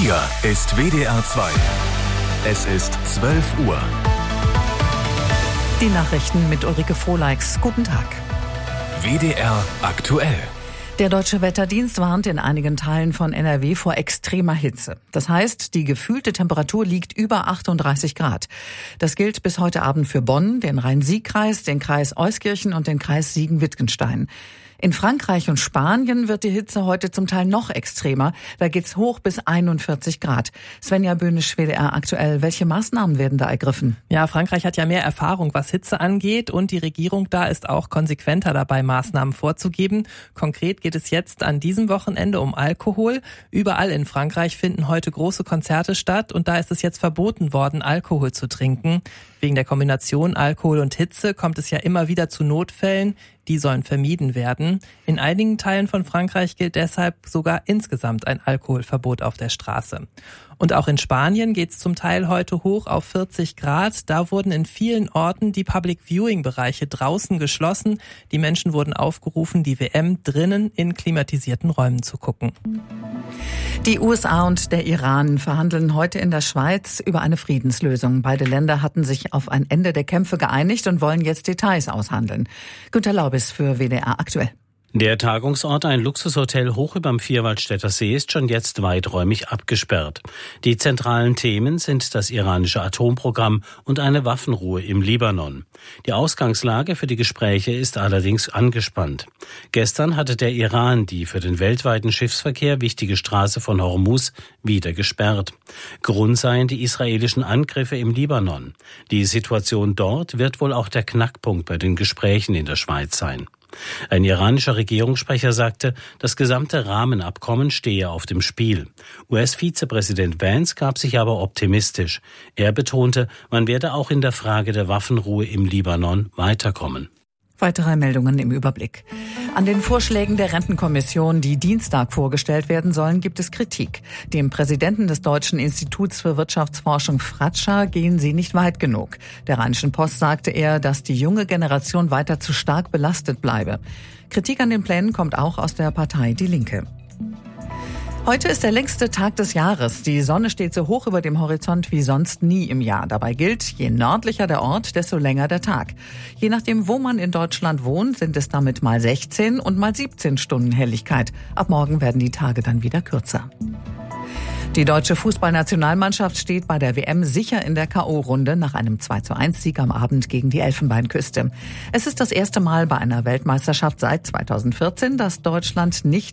Hier ist WDR 2. Es ist 12 Uhr. Die Nachrichten mit Ulrike Frohleix. Guten Tag. WDR aktuell. Der Deutsche Wetterdienst warnt in einigen Teilen von NRW vor extremer Hitze. Das heißt, die gefühlte Temperatur liegt über 38 Grad. Das gilt bis heute Abend für Bonn, den Rhein-Sieg-Kreis, den Kreis Euskirchen und den Kreis Siegen-Wittgenstein. In Frankreich und Spanien wird die Hitze heute zum Teil noch extremer. Da geht's hoch bis 41 Grad. Svenja Böhnisch, WDR aktuell. Welche Maßnahmen werden da ergriffen? Ja, Frankreich hat ja mehr Erfahrung, was Hitze angeht, und die Regierung da ist auch konsequenter dabei, Maßnahmen vorzugeben. Konkret geht es jetzt an diesem Wochenende um Alkohol. Überall in Frankreich finden heute große Konzerte statt und da ist es jetzt verboten worden, Alkohol zu trinken. Wegen der Kombination Alkohol und Hitze kommt es ja immer wieder zu Notfällen. Die sollen vermieden werden. In einigen Teilen von Frankreich gilt deshalb sogar insgesamt ein Alkoholverbot auf der Straße. Und auch in Spanien geht es zum Teil heute hoch auf 40 Grad. Da wurden in vielen Orten die Public-Viewing-Bereiche draußen geschlossen. Die Menschen wurden aufgerufen, die WM drinnen in klimatisierten Räumen zu gucken. Die USA und der Iran verhandeln heute in der Schweiz über eine Friedenslösung. Beide Länder hatten sich auf ein Ende der Kämpfe geeinigt und wollen jetzt Details aushandeln. Günter Laubis für WDR aktuell. Der Tagungsort, ein Luxushotel hoch überm Vierwaldstätter See, ist schon jetzt weiträumig abgesperrt. Die zentralen Themen sind das iranische Atomprogramm und eine Waffenruhe im Libanon. Die Ausgangslage für die Gespräche ist allerdings angespannt. Gestern hatte der Iran die für den weltweiten Schiffsverkehr wichtige Straße von Hormuz wieder gesperrt. Grund seien die israelischen Angriffe im Libanon. Die Situation dort wird wohl auch der Knackpunkt bei den Gesprächen in der Schweiz sein. Ein iranischer Regierungssprecher sagte, das gesamte Rahmenabkommen stehe auf dem Spiel. US-Vizepräsident Vance gab sich aber optimistisch. Er betonte, man werde auch in der Frage der Waffenruhe im Libanon weiterkommen. Weitere Meldungen im Überblick. An den Vorschlägen der Rentenkommission, die Dienstag vorgestellt werden sollen, gibt es Kritik. Dem Präsidenten des Deutschen Instituts für Wirtschaftsforschung Fratscher gehen sie nicht weit genug. Der Rheinischen Post sagte er, dass die junge Generation weiter zu stark belastet bleibe. Kritik an den Plänen kommt auch aus der Partei Die Linke. Heute ist der längste Tag des Jahres. Die Sonne steht so hoch über dem Horizont wie sonst nie im Jahr. Dabei gilt, je nördlicher der Ort, desto länger der Tag. Je nachdem, wo man in Deutschland wohnt, sind es damit mal 16 und mal 17 Stunden Helligkeit. Ab morgen werden die Tage dann wieder kürzer. Die deutsche Fußballnationalmannschaft steht bei der WM sicher in der K.O.-Runde nach einem 2:1-Sieg am Abend gegen die Elfenbeinküste. Es ist das erste Mal bei einer Weltmeisterschaft seit 2014, dass Deutschland nicht